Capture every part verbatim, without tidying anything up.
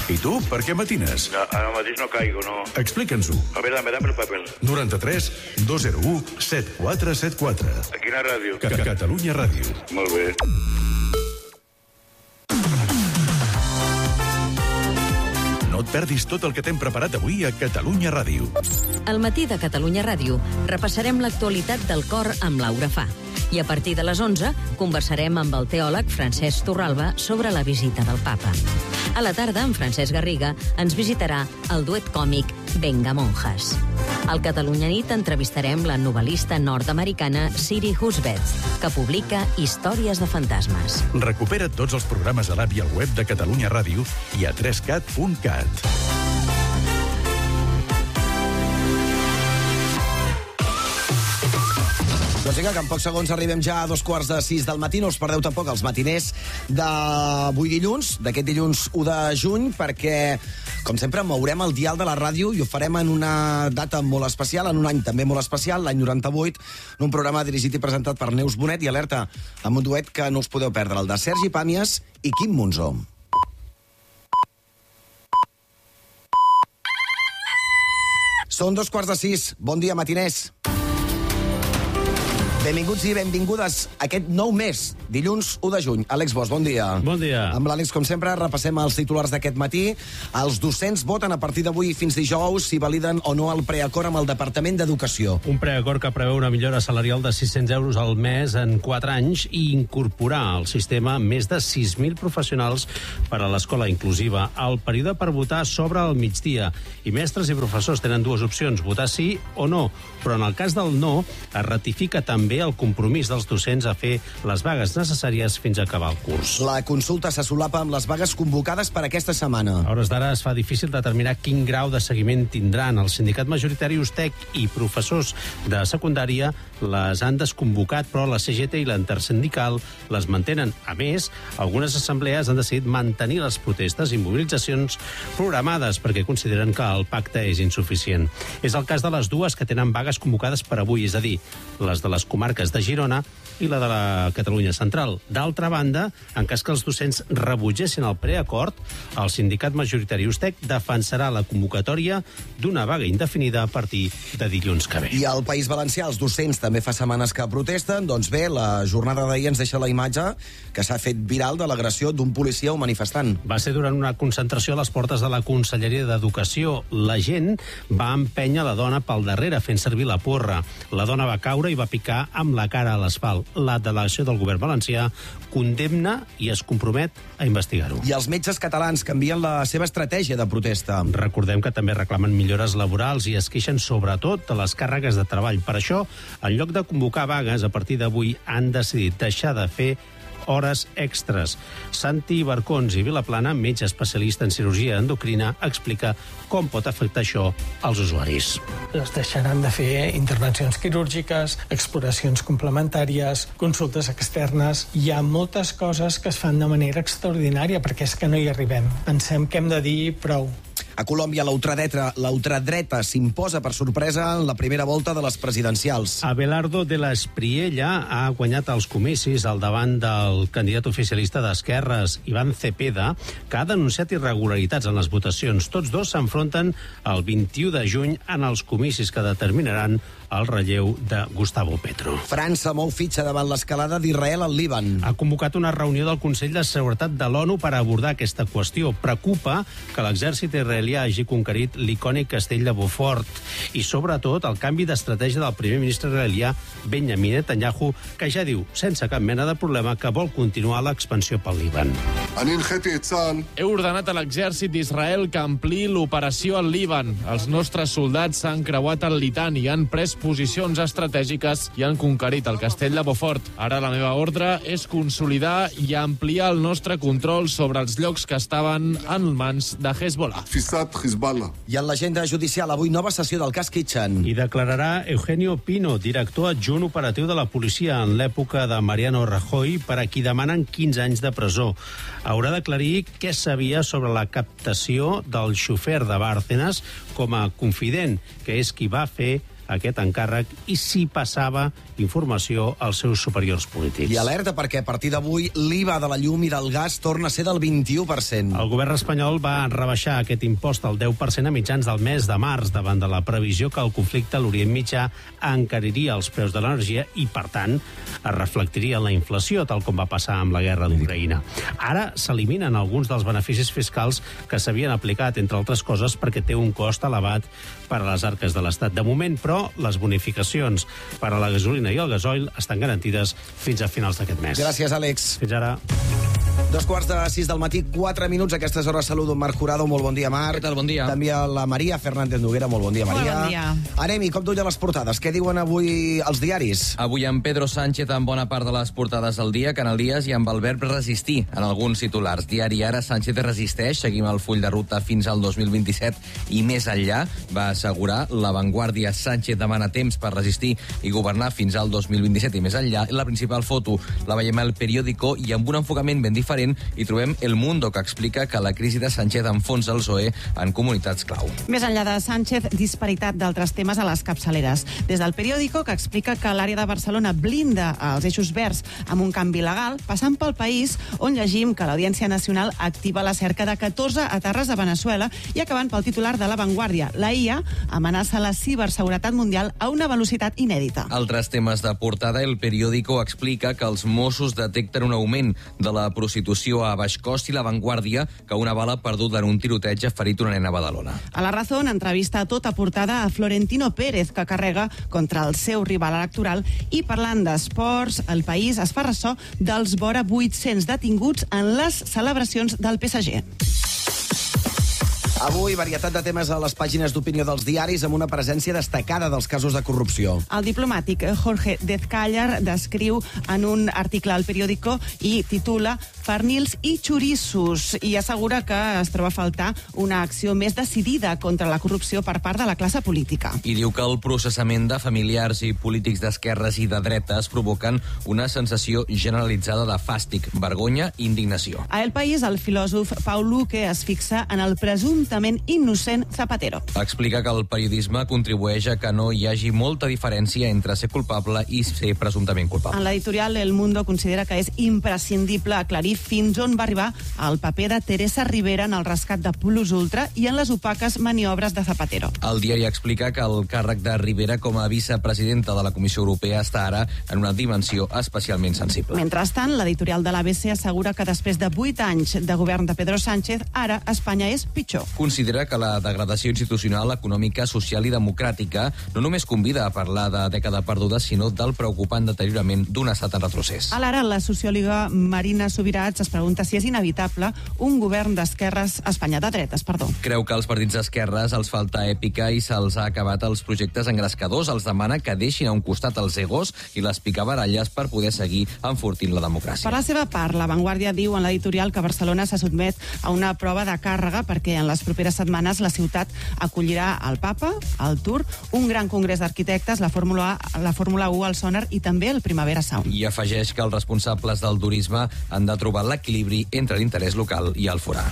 I tu, per què matines? No, ara mateix no caigo, no. Explica'ns-ho. A veure, dame, dame el paper. noranta-tres dos zero u set quatre set quatre. A quina ràdio? Ca Catalunya Ràdio. Molt bé. No et perdis tot el que t'hem preparat avui a Catalunya Ràdio. Al matí de Catalunya Ràdio repassarem l'actualitat del cor amb Laura Fa. I a partir de les onze conversarem amb el teòleg Francesc Torralba sobre la visita del papa. A la tarda, en Francesc Garriga ens visitarà el duet còmic Venga Monjas. Al Catalunya Nit entrevistarem la novel·lista nord-americana Siri Husbeth, que publica Històries de fantasmes. Recupera tots els programes a l'app i al web de Catalunya Ràdio i a tres cat punt cat. Doncs vinga, que en pocs segons arribem ja a dos quarts de sis del matí. No us perdeu tampoc els matiners d'avui dilluns, d'aquest dilluns u de juny, perquè, com sempre, mourem el dial de la ràdio i ho farem en una data molt especial, en un any també molt especial, l'any noranta-vuit, en un programa dirigit i presentat per Neus Bonet i alerta, amb un duet que no us podeu perdre, el de Sergi Pàmies i Quim Monzó. Són dos quarts de sis. Bon dia, matiners. Benvinguts i benvingudes a aquest nou mes, dilluns u de juny. Àlex Bosch, bon dia. Bon dia. Amb l'Àlex, com sempre, repassem els titulars d'aquest matí. Els docents voten a partir d'avui fins dijous si validen o no el preacord amb el Departament d'Educació. Un preacord que preveu una millora salarial de sis-cents euros al mes en quatre anys i incorporar al sistema més de sis mil professionals per a l'escola inclusiva. El període per votar s'obre al migdia i mestres i professors tenen dues opcions, votar sí o no, però en el cas del no es ratifica també el compromís dels docents a fer les vagues necessàries fins a acabar el curs. La consulta se solapa amb les vagues convocades per aquesta setmana. A hores d'ara es fa difícil determinar quin grau de seguiment tindran. El sindicat majoritari USTEC i professors de secundària les han desconvocat, però la C G T i l'intersindical les mantenen. A més, algunes assemblees han decidit mantenir les protestes i mobilitzacions programades perquè consideren que el pacte és insuficient. És el cas de les dues que tenen vagues convocades per avui, és a dir, les de les comarques de Girona i la de la Catalunya Central. D'altra banda, en cas que els docents rebutgessin el preacord, el sindicat majoritari USTEC defensarà la convocatòria d'una vaga indefinida a partir de dilluns que ve. I al País Valencià els docents també fa setmanes que protesten. Doncs bé, la jornada d'ahir ens deixa la imatge que s'ha fet viral de l'agressió d'un policia o manifestant. Va ser durant una concentració a les portes de la Conselleria d'Educació. La gent va empènyer la dona pel darrere fent servir la porra. La dona va caure i va picar amb la cara a l'asfalt. La delegació del govern valencià condemna i es compromet a investigar-ho. I els metges catalans canvien la seva estratègia de protesta. Recordem que també reclamen millores laborals i es queixen sobretot de les càrregues de treball. Per això, en lloc de convocar vagues, a partir d'avui han decidit deixar de fer hores extres. Santi Barcons i Vilaplana, metge especialista en cirurgia endocrina, explica com pot afectar això als usuaris. Es deixaran de fer intervencions quirúrgiques, exploracions complementàries, consultes externes. Hi ha moltes coses que es fan de manera extraordinària perquè és que no hi arribem. Pensem que hem de dir prou. A Colòmbia, la ultradreta, la ultradreta s'imposa per sorpresa en la primera volta de les presidencials. Abelardo de la Espriella ha guanyat els comicis al davant del candidat oficialista d'Esquerres, Iván Cepeda, que ha denunciat irregularitats en les votacions. Tots dos s'enfronten el vint-i-u de juny en els comicis que determinaran el relleu de Gustavo Petro. França mou fitxa davant l'escalada d'Israel al Líban. Ha convocat una reunió del Consell de Seguretat de l'ONU per abordar aquesta qüestió. Preocupa que l'exèrcit israelià hagi conquerit l'icònic castell de Beaufort i, sobretot, el canvi d'estratègia del primer ministre israelià Benjamin Netanyahu, que ja diu, sense cap mena de problema, que vol continuar l'expansió pel Líban. He ordenat a l'exèrcit d'Israel que ampliï l'operació al Líban. Els nostres soldats s'han creuat al Litani i han pres posicions estratègiques i han conquerit el castell de Beaufort. Ara la meva ordre és consolidar i ampliar el nostre control sobre els llocs que estaven en mans de Hezbollah. I en l'agenda judicial, avui nova sessió del cas Kitchen. I declararà Eugenio Pino, director adjunt operatiu de la policia en l'època de Mariano Rajoy, per a qui demanen quinze anys de presó. Haurà d'aclarir què sabia sobre la captació del xofer de Bárcenas com a confident, que és qui va fer aquest encàrrec i si passava informació als seus superiors polítics. I alerta perquè a partir d'avui l'I V A de la llum i del gas torna a ser del vint-i-u per cent. El govern espanyol va rebaixar aquest impost al deu per cent a mitjans del mes de març davant de la previsió que el conflicte a l'Orient Mitjà encariria els preus de l'energia i, per tant, es reflectiria en la inflació, tal com va passar amb la guerra d'Ucraïna. Ara s'eliminen alguns dels beneficis fiscals que s'havien aplicat, entre altres coses, perquè té un cost elevat per a les arques de l'Estat. De moment, però, les bonificacions per a la gasolina i el gasoil estan garantides fins a finals d'aquest mes. Gràcies, Àlex. Fins ara. Dos quarts de sis del matí, quatre minuts. A aquestes hores saludo Marc Jurado. Molt bon dia, Marc. Què tal? Bon dia. També a la Maria Fernández Noguera. Molt bon dia, Maria. Molt bon dia. Anem-hi, com duia les portades? Què diuen avui els diaris? Avui amb Pedro Sánchez en bona part de les portades del dia, Canal Dies, i amb el verb resistir en alguns titulars. Diari Ara, Sánchez resisteix, seguim el full de ruta fins al dos mil vint-i-set i més enllà, va assegurar. La Vanguardia, Sánchez demana temps per resistir i governar fins al dos mil vint-i-set i més enllà. La principal foto la veiem al Periódico i amb un enfocament ben diferent hi trobem El Mundo, que explica que la crisi de Sánchez enfonsa el P S O E en comunitats clau. Més enllà de Sánchez, disparitat d'altres temes a les capçaleres. Des del Periódico, que explica que l'àrea de Barcelona blinda els eixos verds amb un canvi legal, passant pel País, on llegim que l'Audiència Nacional activa la cerca de catorze aterres a Venezuela i acabant pel titular de La Vanguardia. La I A amenaça la ciberseguretat mundial a una velocitat inèdita. Altres temes de portada, El Periódico explica que els Mossos detecten un augment de la prostitució a baix cost i La Vanguardia que una bala ha perdut en un tiroteig ha ferit una nena a Badalona. A La Razón, entrevista a tota portada a Florentino Pérez, que carrega contra el seu rival electoral, i parlant d'esports, El País es fa ressò dels vora vuit-cents detinguts en les celebracions del P S G. Avui, varietat de temes a les pàgines d'opinió dels diaris amb una presència destacada dels casos de corrupció. El diplomàtic Jorge Dezcayar descriu en un article al Periódico i titula Pernils i xorissos i assegura que es troba a faltar una acció més decidida contra la corrupció per part de la classe política. I diu que el processament de familiars i polítics d'esquerres i de dretes provoquen una sensació generalitzada de fàstic, vergonya i indignació. A El País, el filòsof Pau Luque es fixa en el presumptament innocent Zapatero. Explica que el periodisme contribueix a que no hi hagi molta diferència entre ser culpable i ser presumptament culpable. En l'editorial El Mundo considera que és imprescindible aclarir fins on va arribar el paper de Teresa Rivera en el rescat de Plus Ultra i en les opaques maniobres de Zapatero. El diari explica que el càrrec de Rivera com a vicepresidenta de la Comissió Europea està ara en una dimensió especialment sensible. Mentrestant, l'editorial de l'A B C assegura que després de vuit anys de govern de Pedro Sánchez, ara Espanya és pitjor. Considera que la degradació institucional, econòmica, social i democràtica no només convida a parlar de dècada perduda, sinó del preocupant deteriorament d'un estat en retrocés. A l'Ara, la sociòloga Marina Subirats es pregunta si és inevitable un govern d'esquerres, Espanya de dretes, perdó. Creu que als partits d'esquerres els falta èpica i se'ls ha acabat els projectes engrescadors. Els demana que deixin a un costat els egos i les picabaralles per poder seguir enfortint la democràcia. Per la seva part, La Vanguardia diu en l'editorial que Barcelona se sotmet a una prova de càrrega perquè en les properes setmanes la ciutat acollirà el Papa, el Tour, un gran congrés d'arquitectes, la Fórmula, la Fórmula u, el Sonar i també el Primavera Sound. I afegeix que els responsables del turisme han de trobar l'equilibri entre l'interès local i el forà.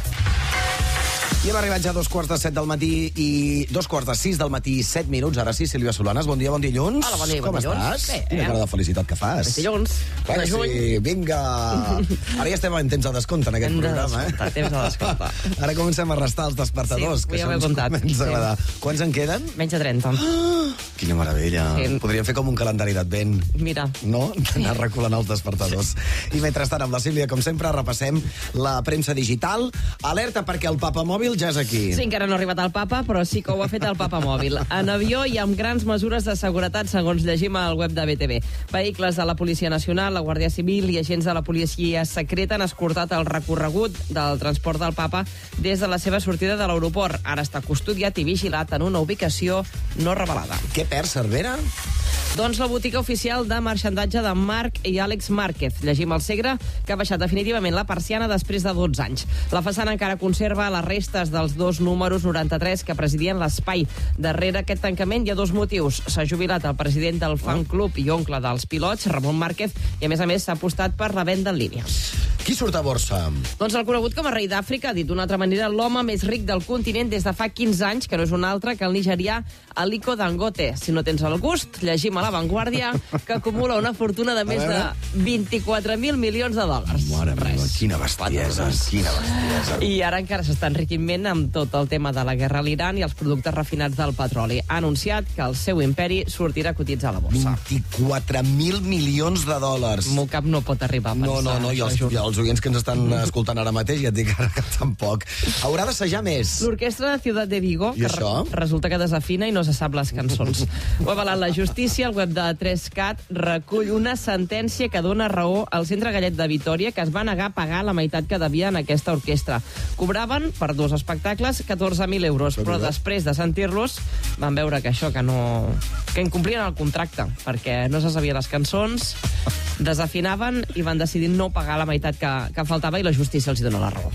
I hem arribat ja a dos quarts de set del matí i dos quarts de sis del matí, set minuts. Ara sí, Sílvia Solanes, bon dia, bon dilluns. Hola, bon dia, Com bon dilluns. estàs? Bé, Quina eh? cara de felicitat que fas. És dilluns, Clar que de juny. sí, vinga. Ara ja estem en temps de descompte en aquest Temps de programa, eh? descompte, temps de descompte. Ara comencem a restar els despertadors, Sí, que ho això he ens comptat. comença a Sí. agradar. Quants en queden? Menys de trenta. Quina meravella. Sí. Podríem fer com un calendari d'advent. Mira. No? Anar reculant els despertadors. I mentrestant, amb la Sílvia, com sempre, repassem la premsa digital. Alerta perquè el papamòbil ja és aquí. Sí, encara no ha arribat el papa, però sí que ho ha fet el papa mòbil. En avió i amb grans mesures de seguretat, segons llegim al web de B T V. Vehicles de la Policia Nacional, la Guàrdia Civil i agents de la policia secreta han escortat el recorregut del transport del papa des de la seva sortida de l'aeroport. Ara està custodiat i vigilat en una ubicació no revelada. Què perd, Cervera? Doncs la botiga oficial de marxandatge de Marc i Àlex Márquez. Llegim al Segre que ha baixat definitivament la persiana després de dotze anys. La façana encara conserva les restes dels dos números noranta-tres que presidien l'espai. Darrere aquest tancament hi ha dos motius. S'ha jubilat el president del fan club i oncle dels pilots, Ramon Márquez, i a més a més s'ha apostat per la venda en línia. Qui surt a borsa? Doncs el conegut com a rei d'Àfrica ha dit d'una altra manera l'home més ric del continent des de fa quinze anys, que no és un altre que el nigerià Aliko Dangote. Si no tens el gust, llegim a La Vanguardia que acumula una fortuna de més de vint-i-quatre mil milions de dòlars. Mare meva, quina bestiesa, quina bestiesa. I ara encara s'està enriquint amb tot el tema de la guerra a l'Iran i els productes refinats del petroli. Ha anunciat que el seu imperi sortirà a cotitzar a la borsa. vint-i-quatre mil milions de dòlars. El meu cap no pot arribar a pensar. No, no, no, i els, i els oients que ens estan escoltant ara mateix, ja et dic ara que tampoc. Haurà d'assajar més. L'orquestra de Ciutat de Vigo, I que això? re resulta que desafina i no se sap les cançons. Ho ha avalat la justícia, el web de tres cat recull una sentència que dona raó al Centre Gallet de Vitòria, que es va negar a pagar la meitat que devia en aquesta orquestra. Cobraven per dos espectacles catorze mil euros, però després de sentir-los van veure que això, que no... que incomplien el contracte, perquè no se sabien les cançons, desafinaven i van decidir no pagar la meitat que, que faltava i la justícia els hi dona la raó.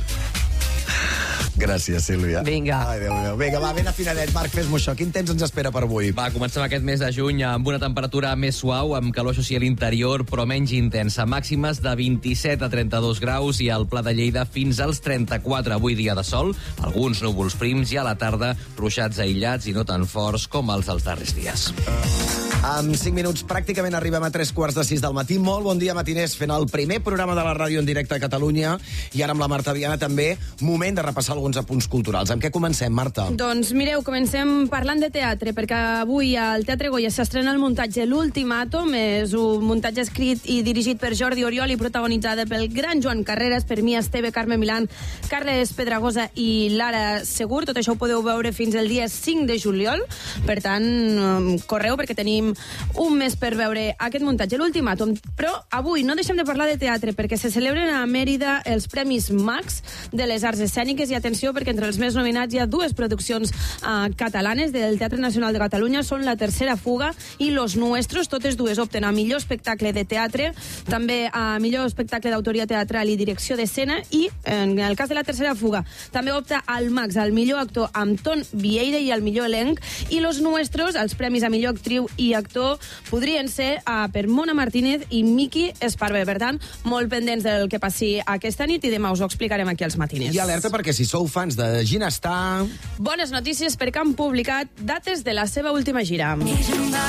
Gràcies, Sílvia. Vinga. Ai, Déu meu. Vinga, va, ben afinadet. Marc, fes-m'ho això. Quin temps ens espera per avui? Va, comencem aquest mes de juny amb una temperatura més suau, amb calor això sí a l'interior, però menys intensa. Màximes de vint-i-set a trenta-dos graus i al Pla de Lleida fins als trenta-quatre. Avui dia de sol, alguns núvols prims i a la tarda ruixats aïllats i no tan forts com els dels darrers dies. En cinc minuts pràcticament arribem a tres quarts de sis del matí. Molt bon dia, matiners, fent el primer programa de la ràdio en directe a Catalunya. I ara amb la Marta Viana també, moment de repassar alguns apunts culturals. Amb què comencem, Marta? Doncs mireu, comencem parlant de teatre, perquè avui al Teatre Goya s'estrena el muntatge L'Ultimàtum. És un muntatge escrit i dirigit per Jordi Oriol i protagonitzada pel gran Joan Carreras, per mi, Esteve, Carme Milán, Carles Pedragosa i Lara Segur. Tot això ho podeu veure fins el dia cinc de juliol. Per tant, correu, perquè tenim un mes per veure aquest muntatge, L'Ultimàtum. Però avui no deixem de parlar de teatre, perquè se celebren a Mèrida els Premis Max de les Arts Escèniques. I atenció, perquè entre els més nominats hi ha dues produccions uh, catalanes del Teatre Nacional de Catalunya. Són La Tercera Fuga i Los Nuestros. Totes dues opten a millor espectacle de teatre, també a millor espectacle d'autoria teatral i direcció d'escena, i en el cas de La Tercera Fuga també opta al Max, al millor actor amb Ton Vieira i al millor elenc. I Los Nuestros, els premis a millor actriu i actor podrien ser uh, per Mona Martínez i Miki Esparvé. Per tant, molt pendents del que passi aquesta nit i demà us ho explicarem aquí als matiners. I alerta perquè si sou fans de Ginestar... Bones notícies perquè han publicat dates de la seva última gira.